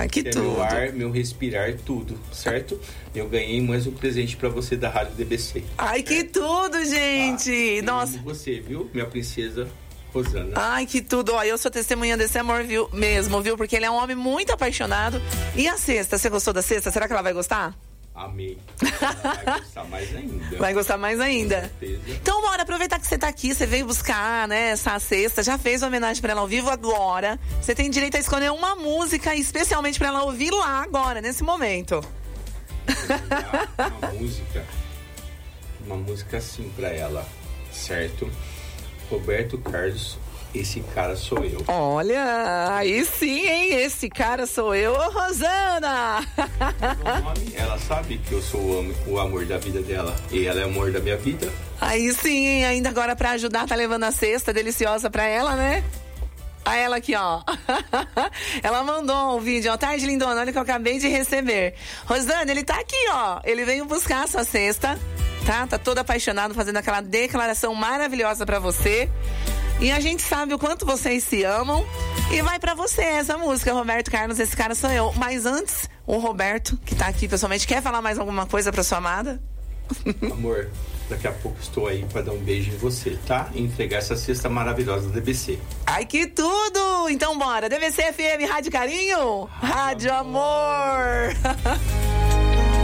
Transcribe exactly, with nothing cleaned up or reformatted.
Ah, que Você tudo. É meu ar, meu respirar, tudo, certo? Eu ganhei mais um presente pra você da Rádio D B C. Ai, que tudo, gente. Tá? Nossa. Eu amo você, viu? Minha princesa Rosana. Ai, que tudo. Ó, eu sou testemunha desse amor, viu? Mesmo, viu? Porque ele é um homem muito apaixonado. E a cesta? Você gostou da cesta? Será que ela vai gostar? Amei. Ela vai gostar mais ainda. Vai gostar mais ainda. Com certeza. Então, bora aproveitar que você tá aqui, você veio buscar, né, essa cesta, já fez uma homenagem pra ela ao vivo agora. Você tem direito a escolher uma música especialmente pra ela ouvir lá agora, nesse momento. Uma música, uma música assim pra ela, certo? Roberto Carlos, Esse Cara Sou Eu. Olha, aí sim, hein? Esse cara sou eu, ô Rosana! Meu nome, ela sabe que eu sou o, am- o amor da vida dela e ela é o amor da minha vida. Aí sim, hein? Ainda agora pra ajudar, tá levando a cesta deliciosa pra ela, né? A ela aqui, ó. Ela mandou um vídeo, ó. Tarde, lindona, olha que eu acabei de receber. Rosana, ele tá aqui, ó. Ele veio buscar a sua cesta, tá? Tá todo apaixonado, fazendo aquela declaração maravilhosa pra você. E a gente sabe o quanto vocês se amam. E vai pra você essa música, Roberto Carlos, Esse Cara Sou Eu. Mas antes, o Roberto, que tá aqui pessoalmente, quer falar mais alguma coisa pra sua amada? Amor, daqui a pouco estou aí pra dar um beijo em você, tá? E entregar essa cesta maravilhosa da D B C. Ai, que tudo! Então bora, D B C F M, Rádio Carinho, Rádio Amor.